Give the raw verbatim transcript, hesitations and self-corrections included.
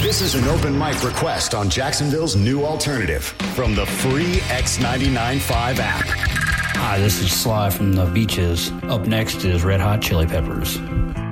This is an open mic request on Jacksonville's new alternative from the free X ninety-nine point five app. Hi, this is Sly from the Beaches. Up next is Red Hot Chili Peppers.